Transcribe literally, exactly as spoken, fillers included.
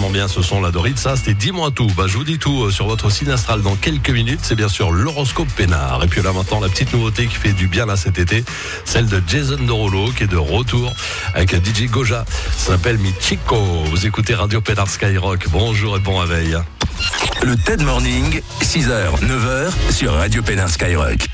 tellement bien ce son là Dorit, ça c'était Dis-moi tout. Bah, je vous dis tout euh, sur votre signe astral dans quelques minutes. C'est bien sûr l'horoscope peinard. Et puis là maintenant la petite nouveauté qui fait du bien là cet été, celle de Jason Derulo qui est de retour avec D J Goja. Ça s'appelle Mi Chico. Vous écoutez Radio Peinard Skyrock. Bonjour et bon réveil. Le T E D Morning, six heures, neuf heures sur Radio Peinard Skyrock.